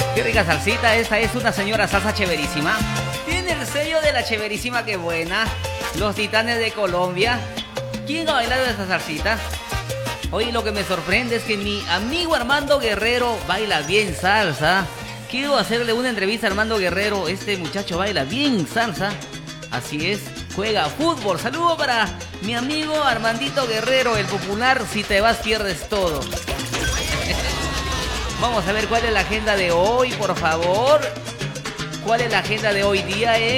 Qué rica salsita, esta es una señora salsa chéverísima. Tiene el sello de la chéverísima, qué buena. Los Titanes de Colombia. ¿Quién ha bailado esta salsita? Hoy lo que me sorprende es que mi amigo Armando Guerrero baila bien salsa. Quiero hacerle una entrevista a Armando Guerrero. Este muchacho baila bien salsa. Así es, juega fútbol. Saludo para mi amigo Armandito Guerrero, el popular "si te vas pierdes todo". Vamos a ver cuál es la agenda de hoy, por favor. ¿Cuál es la agenda de hoy día,